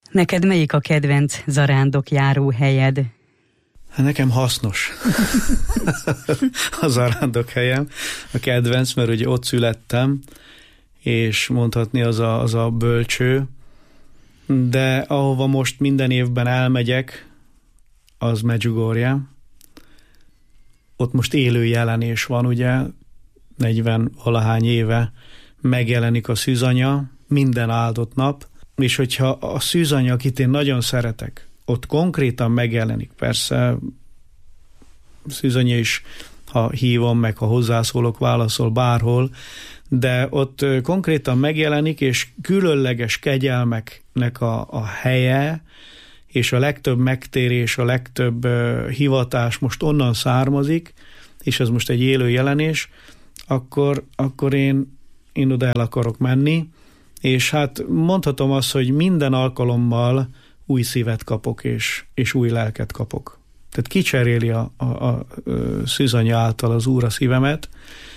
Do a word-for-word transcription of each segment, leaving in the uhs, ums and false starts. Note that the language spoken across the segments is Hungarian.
Neked melyik a kedvenc zarándokjáró helyed? Nekem hasznos a zarándokhelyem, a kedvenc, mert ugye ott születtem, és mondhatni az a, az a bölcső, de ahova most minden évben elmegyek, az Medjugorje. Ott most élő jelenés van, ugye, negyven-valahány éve megjelenik a szűzanya, minden áldott nap, és hogyha a szűzanya, akit én nagyon szeretek, ott konkrétan megjelenik, persze szűzanya is, ha hívom meg, ha hozzászólok, válaszol bárhol, de ott konkrétan megjelenik, és különleges kegyelmeknek a, a helye, és a legtöbb megtérés, a legtöbb uh, hivatás most onnan származik, és ez most egy élő jelenés, akkor, akkor én, én oda el akarok menni, és hát mondhatom azt, hogy minden alkalommal új szívet kapok, és, és új lelket kapok. Tehát kicseréli a, a, a, a szűzanya által az Úr a szívemet,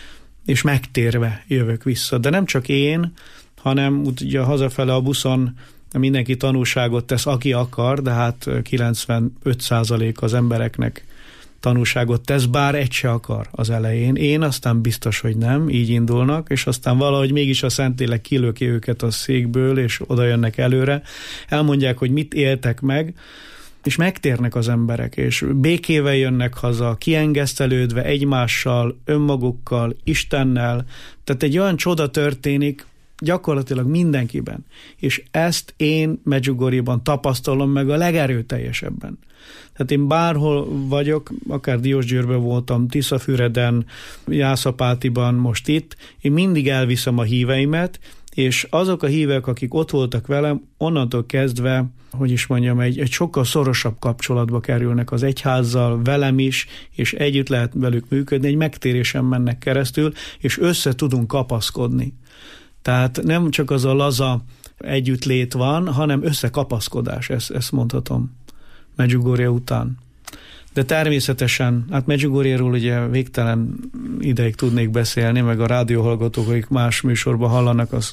és megtérve jövök vissza. De nem csak én, hanem ugye hazafele a buszon mindenki tanúságot tesz, aki akar, de hát kilencvenöt százalék az embereknek tanúságot tesz, bár egy se akar az elején. Én aztán biztos, hogy nem, így indulnak, és aztán valahogy mégis a Szentlélek kilöki őket a székből, és oda jönnek előre. Elmondják, hogy mit éltek meg, és megtérnek az emberek, és békével jönnek haza, kiengesztelődve egymással, önmagukkal, Istennel. Tehát egy olyan csoda történik gyakorlatilag mindenkiben. És ezt én Medjugorjeban tapasztalom meg a legerőteljesebben. Tehát én bárhol vagyok, akár Diósgyőrben voltam, Tiszafüreden, Jászapátiban, most itt, én mindig elviszem a híveimet, és azok a hívek, akik ott voltak velem, onnantól kezdve, hogy is mondjam, egy, egy sokkal szorosabb kapcsolatba kerülnek az egyházzal, velem is, és együtt lehet velük működni, egy megtérésen mennek keresztül, és össze tudunk kapaszkodni. Tehát nem csak az a laza együttlét van, hanem összekapaszkodás, ezt, ezt mondhatom Medjugorje után. De természetesen, hát Medjugorjeról ugye végtelen ideig tudnék beszélni, meg a rádióhallgatók, akik más műsorban hallanak, azt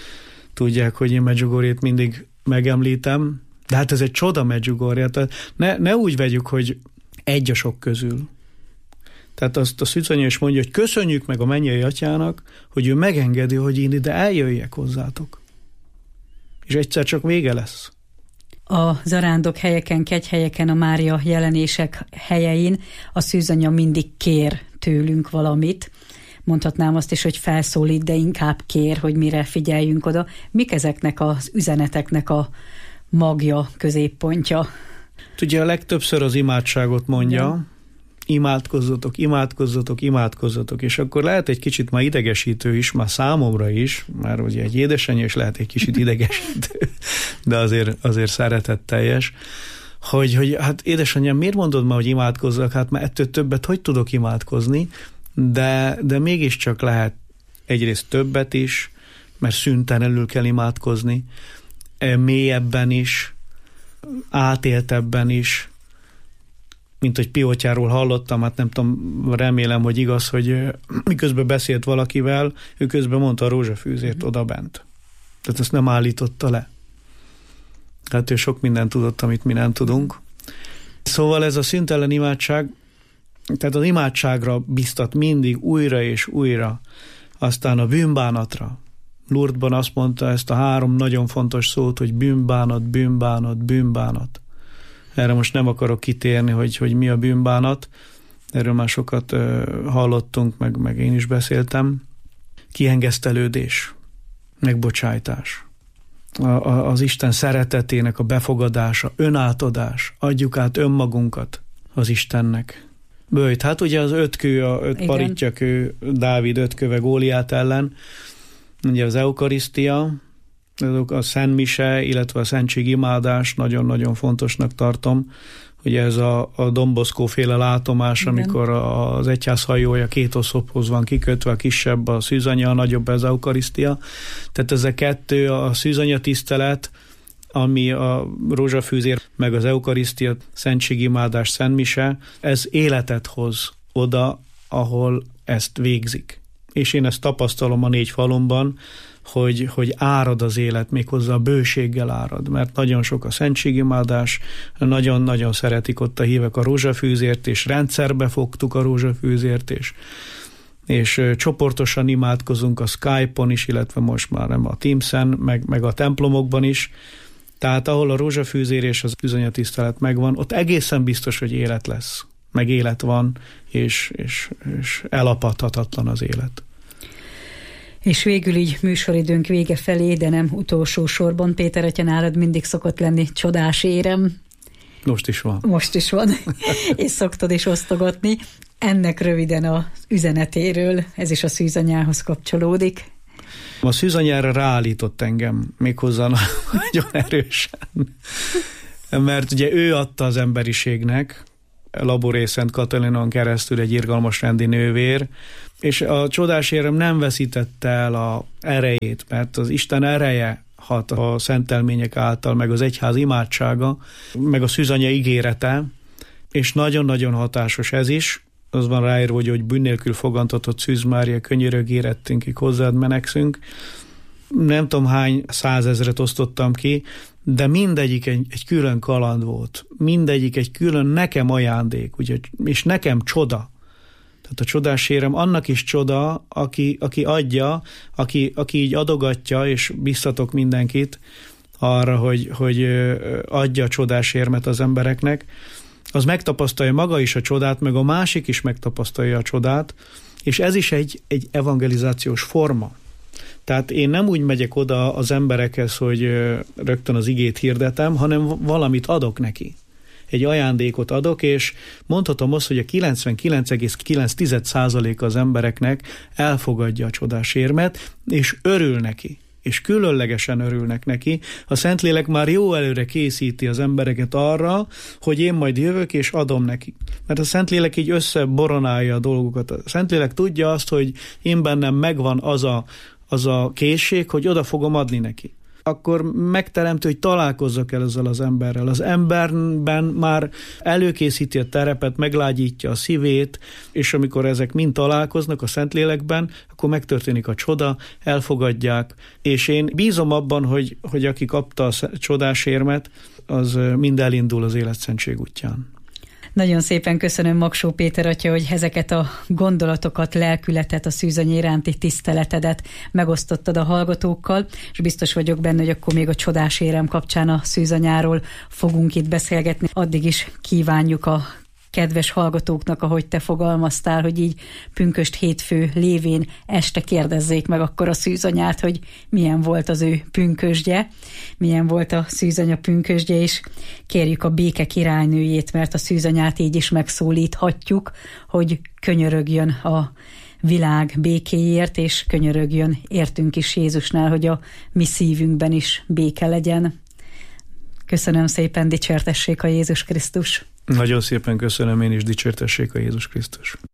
tudják, hogy én Medjugorjét mindig megemlítem, de hát ez egy csoda Medjugorje, tehát ne, ne úgy vegyük, hogy egy a sok közül. Tehát azt a szűzanya is mondja, hogy köszönjük meg a mennyei atyának, hogy ő megengedi, hogy én ide eljöjjek hozzátok. És egyszer csak vége lesz. A zarándok helyeken, kegyhelyeken, a Mária jelenések helyein a szűzanya mindig kér tőlünk valamit. Mondhatnám azt is, hogy felszólít, de inkább kér, hogy mire figyeljünk oda. Mik ezeknek az üzeneteknek a magja, középpontja? Ugye a legtöbbször az imádságot mondja, ja. imádkozzatok, imádkozzatok, imádkozzatok, és akkor lehet egy kicsit már idegesítő is, már számomra is, már ugye egy édesanyja is lehet egy kicsit idegesítő, de azért, azért szeretetteljes, hogy, hogy hát édesanyám, miért mondod már, hogy imádkozzak? Hát már ettől többet hogy tudok imádkozni? De, de mégiscsak lehet egyrészt többet is, mert szüntelenül kell imádkozni, mélyebben is, átéltebben is, mint hogy Piótyáról hallottam, hát nem tudom, remélem, hogy igaz, hogy miközben beszélt valakivel, ő közben mondta a rózsafűzért odabent. Tehát ezt nem állította le. Tehát ő sok mindent tudott, amit mi nem tudunk. Szóval ez a szüntelen imádság, tehát az imádságra biztat mindig újra és újra, aztán a bűnbánatra. Lourdesban azt mondta ezt a három nagyon fontos szót, hogy bűnbánat, bűnbánat, bűnbánat. Erre most nem akarok kitérni, hogy, hogy mi a bűnbánat. Erről már sokat uh, hallottunk, meg, meg én is beszéltem. Kiengesztelődés, megbocsájtás. A, a, az Isten szeretetének a befogadása, önátadás. Adjuk át önmagunkat az Istennek. Böjt, hát ugye az ötkő, a öt paritjakő, Dávid ötköve Góliát ellen, ugye az eukarisztia, a szentmise, illetve a szentségimádás nagyon-nagyon fontosnak tartom, hogy ez a, a Don Bosco féle látomás, igen. Amikor az egyház hajója két oszlophoz van kikötve, a kisebb a szűzanya, a nagyobb az eukarisztia. Tehát ez a kettő, a szűzanya tisztelet, ami a rózsafűzér, meg az eukarisztia, szentségimádás, szentmise, ez életet hoz oda, ahol ezt végzik. És én ezt tapasztalom a négy falumban, hogy, hogy árad az élet, méghozzá a bőséggel árad, mert nagyon sok a szentségimádás, nagyon-nagyon szeretik ott a hívek a rózsafűzért, és rendszerbe fogtuk a rózsafűzért, és, és csoportosan imádkozunk a Skype-on is, illetve most már nem a Teams-en, meg, meg a templomokban is. Tehát ahol a rózsafűzér és az bizonyatisztelet megvan, ott egészen biztos, hogy élet lesz, meg élet van, és, és, és elapadhatatlan az élet. És végül így műsoridőnk vége felé, de nem utolsó sorban, Péter atya, nálad mindig szokott lenni csodás érem. Most is van. Most is van, és szoktad is osztogatni. Ennek röviden az üzenetéről, ez is a szűzanyához kapcsolódik. A szűzanyára ráállított engem méghozzá nagyon erősen, mert ugye ő adta az emberiségnek, Laboré Szent Katalinon keresztül egy irgalmas rendi nővér, és a csodás érem nem veszítette el a erejét, mert az Isten ereje hat a szentelmények által, meg az egyház imádsága, meg a szűzanya ígérete, és nagyon-nagyon hatásos ez is. Az van ráírva, hogy, hogy bűn nélkül fogantatott Szűz Mária, könyörög érettünkig hozzád menekszünk. Nem tudom hány százezret osztottam ki, de mindegyik egy, egy külön kaland volt. Mindegyik egy külön nekem ajándék, ugye, és nekem csoda. Tehát a csodás érem annak is csoda, aki, aki adja, aki, aki így adogatja, és biztatok mindenkit arra, hogy, hogy adja a csodás érmet az embereknek, az megtapasztalja maga is a csodát, meg a másik is megtapasztalja a csodát, és ez is egy, egy evangelizációs forma. Tehát én nem úgy megyek oda az emberekhez, hogy rögtön az igét hirdetem, hanem valamit adok neki. Egy ajándékot adok, és mondhatom azt, hogy a kilencvenkilenc egész kilenc százaléka az embereknek elfogadja a csodás érmet, és örül neki. És különlegesen örülnek neki. A Szentlélek már jó előre készíti az embereket arra, hogy én majd jövök és adom neki. Mert a Szentlélek így összeboronálja a dolgokat. A Szentlélek tudja azt, hogy én bennem megvan az a, az a készség, hogy oda fogom adni neki. Akkor megteremtő, hogy találkozzak el ezzel az emberrel. Az emberben már előkészíti a terepet, meglágyítja a szívét, és amikor ezek mind találkoznak a Szentlélekben, akkor megtörténik a csoda, elfogadják, és én bízom abban, hogy, hogy aki kapta a csodás érmet, az mind elindul az életszentség útján. Nagyon szépen köszönöm, Magsó Péter atya, hogy ezeket a gondolatokat, lelkületet, a szűzanya iránti tiszteletedet megosztottad a hallgatókkal, és biztos vagyok benne, hogy akkor még a csodás érem kapcsán a szűzanyáról fogunk itt beszélgetni. Addig is kívánjuk a kedves hallgatóknak, ahogy te fogalmaztál, hogy így pünkösd hétfő lévén este kérdezzék meg akkor a szűzanyát, hogy milyen volt az ő pünkösdje, milyen volt a szűzanya pünkösdje, és kérjük a béke királynőjét, mert a szűzanyát így is megszólíthatjuk, hogy könyörögjön a világ békéért, és könyörögjön értünk is Jézusnál, hogy a mi szívünkben is béke legyen. Köszönöm szépen, dicsértessék a Jézus Krisztus! Nagyon szépen köszönöm én is, dicsértessék a Jézus Krisztus!